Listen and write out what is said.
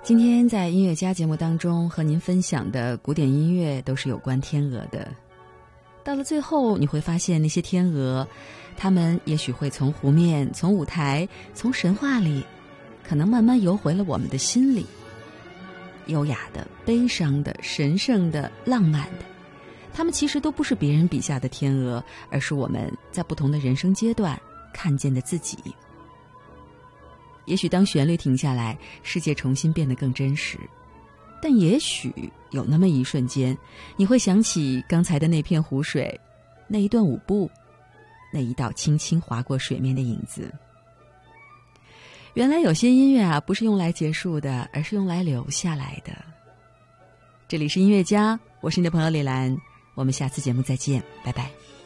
今天在音乐家节目当中和您分享的古典音乐都是有关天鹅的。到了最后，你会发现那些天鹅，它们也许会从湖面、从舞台、从神话里，可能慢慢游回了我们的心里。优雅的、悲伤的、神圣的、浪漫的，它们其实都不是别人笔下的天鹅，而是我们在不同的人生阶段看见的自己。也许当旋律停下来，世界重新变得更真实，但也许有那么一瞬间，你会想起刚才的那片湖水，那一段舞步，那一道轻轻划过水面的影子。原来有些音乐啊，不是用来结束的，而是用来留下来的。这里是音乐家，我是你的朋友李兰，我们下次节目再见，拜拜。